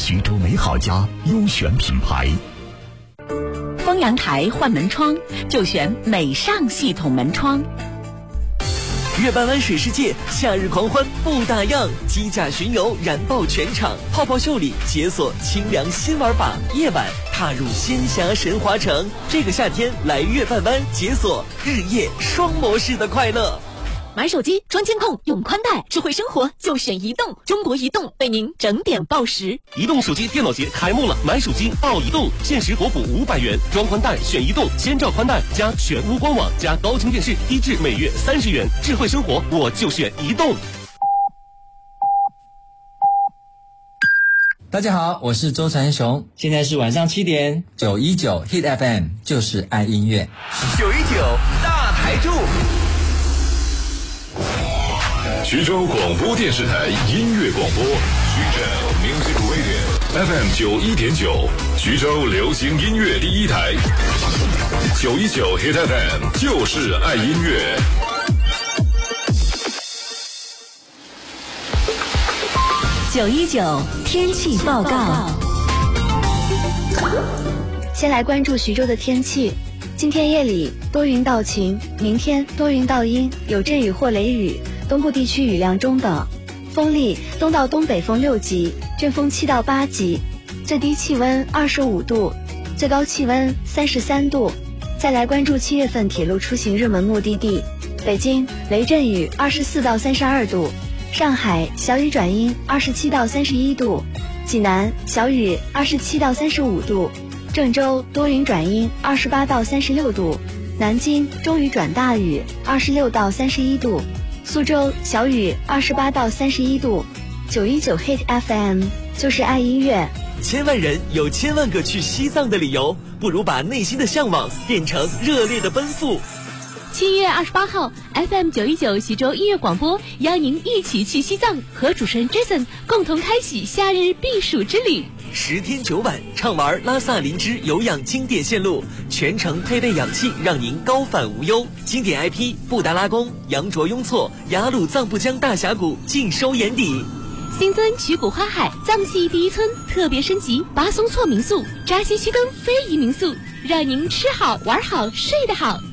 徐州美好家优选品牌。 丰阳台换门窗就选美尚系统门窗。 月半湾水世界夏日狂欢不打烊，机甲巡游燃爆全场，泡泡秀里解锁清凉新玩法，夜晚踏入仙侠神华城。这个夏天来月半湾解锁日夜双模式的快乐。 买手机装监控用宽带，智慧生活就选移动。中国移动为您整点报时。 移动手机电脑节开幕了，买手机到移动，限时国补500元，装宽带选移动，千兆宽带加全屋官网加高清电视，低至每月30元。智慧生活我就选移动。 大家好，我是周传雄，现在是晚上7点，919 Hit FM 就是爱音乐。 919大台柱。 徐州广播电视台音乐广播，徐州 Music Radio FM 91.9，徐州流行音乐第一台。919 Hit FM 就是爱音乐。 919天气报告。 先来关注徐州的天气。今天夜里多云到晴，明天多云到阴，有阵雨或雷雨。东部地区雨量中等，风力东到东北风6级，阵风7到8级，最低气温25度，最高气温33度。再来关注7月份铁路出行热门目的地：北京雷阵雨24到32度，上海小雨转阴27到31度，济南小雨27到35度，郑州多云转阴28到36度，南京中雨转大雨26到31度。苏州小雨28到31度。919 Hit FM 就是爱音乐。 千万人有千万个去西藏的理由，不如把内心的向往变成热烈的奔赴。 7月28号 FM 919徐州音乐广播邀您一起去西藏，和主持人 Jason 共同开启夏日避暑之旅。 10天9晚畅玩拉萨林芝有氧经典线路，全程配备氧气，让您高反无忧。经典 IP 布达拉宫、羊卓雍措、雅鲁藏布江大峡谷尽收眼底。 新增曲谷花海藏系第一村特别升级巴松措民宿、扎西须根非遗民宿，让您吃好玩好睡得好。